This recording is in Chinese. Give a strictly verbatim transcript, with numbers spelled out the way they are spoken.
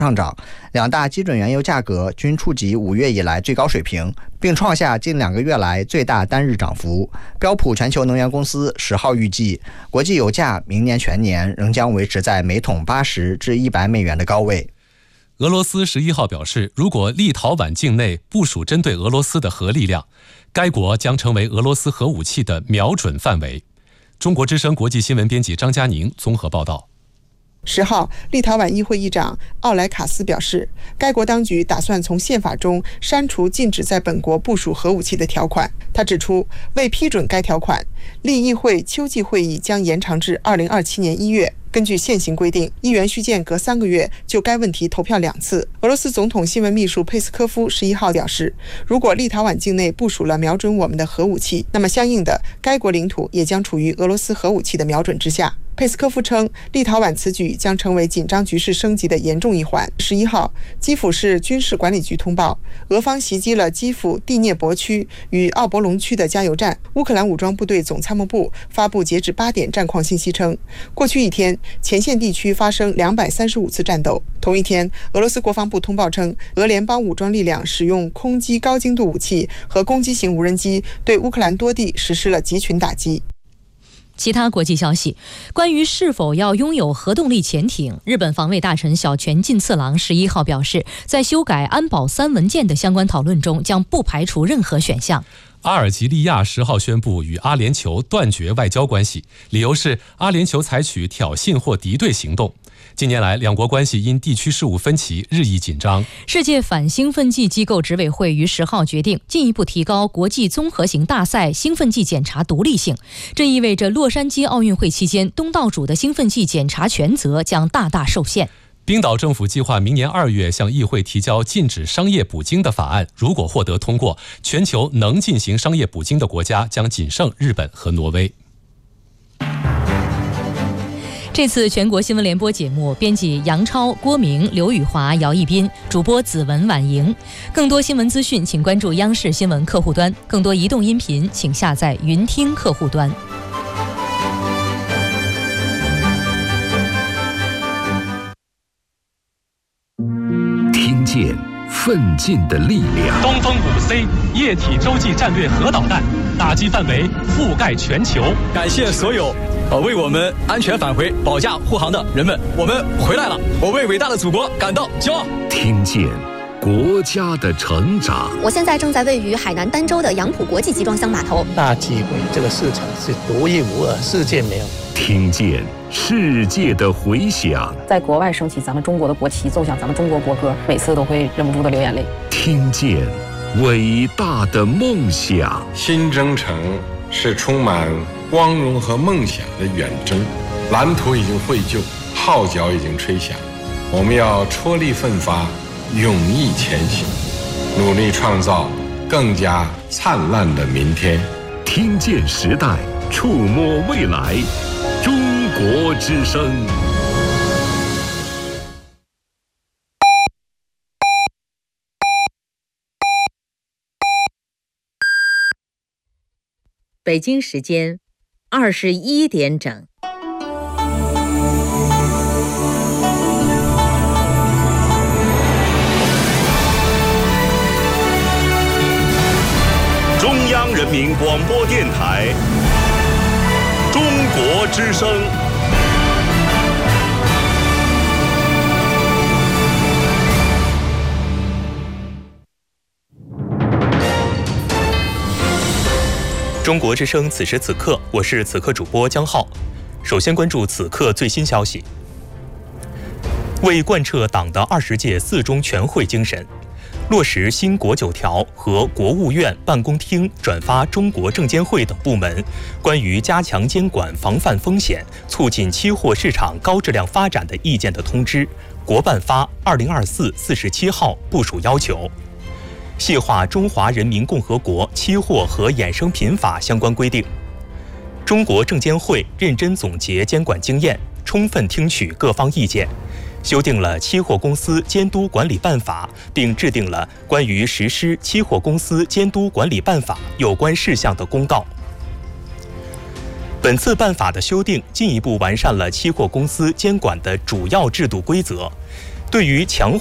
上涨，两大基准原油价格均触及五月以来最高水平，并创下近两个月来最大单日涨幅。标普全球能源公司十号预计，国际油价明年全年仍将维持在每桶八十至一百美元的高位。 俄罗斯十一号表示，如果立陶宛境内部署针对俄罗斯的核力量，该国将成为俄罗斯核武器的瞄准范围。中国之声国际新闻编辑张佳宁综合报道。 十号，立陶宛议会议长奥莱卡斯表示，该国当局打算从宪法中删除禁止在本国部署核武器的条款。他指出，为批准该条款，立议会秋季会议将延长至二零二七年一月。根据现行规定，议员需间隔三个月就该问题投票两次。俄罗斯总统新闻秘书佩斯科夫十一号表示，如果立陶宛境内部署了瞄准我们的核武器，那么相应的，该国领土也将处于俄罗斯核武器的瞄准之下。佩斯科夫称，立陶宛此举将成为紧张局势升级的严重一环。十一号，基辅市军事管理局通报，俄方袭击了基辅第聂伯区与奥博隆区的加油站。乌克兰武装部队总参谋部发布截至八点战况信息称，过去一天前线地区发生两百三十五次战斗。同一天，俄罗斯国防部通报称，俄联邦武装力量使用空击高精度武器和攻击型无人机对乌克兰多地实施了集群打击。 其他国际消息，关于是否要拥有核动力潜艇，日本防卫大臣小泉进次郎十一号表示，在修改安保三文件的相关讨论中，将不排除任何选项。 阿尔及利亚十号宣布与阿联酋断绝外交关系，理由是阿联酋采取挑衅或敌对行动。近年来，两国关系因地区事务分歧日益紧张。 世界反兴奋剂机构执委会于十号决定进一步提高国际综合型大赛兴奋剂检查独立性，这意味着洛杉矶奥运会期间东道主的兴奋剂检查权责将大大受限。 冰岛政府计划明年二月向议会提交禁止商业捕鲸的法案，如果获得通过，全球能进行商业捕鲸的国家将仅剩日本和挪威。 这次全国新闻联播节目，编辑杨超、郭明、刘宇华、姚一斌，主播子文、婉莹。更多新闻资讯，请关注央视新闻客户端；更多移动音频，请下载云听客户端。 听见奋进的力量。 东风五 C 液体洲际战略核导弹打击范围覆盖全球。 感谢所有呃，为我们安全返回、保驾护航的人们，我们回来了！我为伟大的祖国感到骄傲。 听见国家的成长。 我现在正在位于海南儋州的杨浦国际集装箱码头。 大机会，这个市场是独一无二，世界没有。 听见世界的回响。 在国外升起咱们中国的国旗，奏响咱们中国国歌，每次都会忍不住的流眼泪。 听见伟大的梦想。 新征程是充满光荣和梦想的远征，蓝图已经绘就，号角已经吹响，我们要踔厉奋发，勇毅前行，努力创造更加灿烂的明天。 听见时代，触摸未来，中国之声。 北京时间二十一点整。 中央人民广播电台，中国之声。 中国之声，此时此刻，我是此刻主播江浩。首先关注此刻最新消息。为贯彻党的二十届四中全会精神，落实新国九条和国务院办公厅转发中国证监会等部门关于加强监管、防范风险、促进期货市场高质量发展的意见的通知（国办发二零二四四十七号）部署要求。细化《中华人民共和国期货和衍生品法》相关规定。中国证监会认真总结监管经验，充分听取各方意见，修订了《期货公司监督管理办法》，并制定了关于实施《期货公司监督管理办法》有关事项的公告。本次办法的修订进一步完善了期货公司监管的主要制度规则， 对于强